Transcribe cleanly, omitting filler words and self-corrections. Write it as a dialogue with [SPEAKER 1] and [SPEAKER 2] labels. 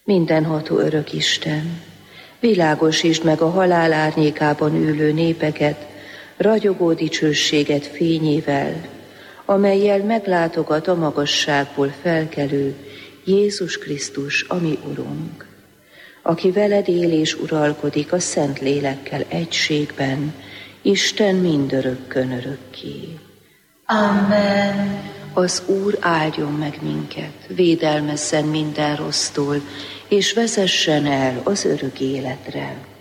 [SPEAKER 1] Mindenható örök Isten, világosítsd meg a halál árnyékában ülő népeket, ragyogó dicsőséget fényével, amellyel meglátogat a magasságból felkelő Jézus Krisztus, a mi Urunk, aki veled él és uralkodik a Szent Lélekkel egységben, Isten mindörökkön örökké.
[SPEAKER 2] Amen.
[SPEAKER 1] Az Úr áldjon meg minket, védelmezzen minden rossztól, és vezessen el az örök életre.